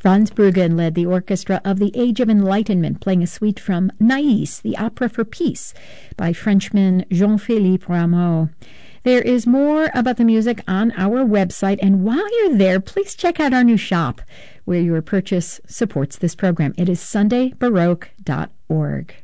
Franz Bruggen led the orchestra of the Age of Enlightenment, playing a suite from Nais, the Opera for Peace, by Frenchman Jean-Philippe Rameau. There is more about the music on our website, and while you're there, please check out our new shop, where your purchase supports this program. It is sundaybaroque.org.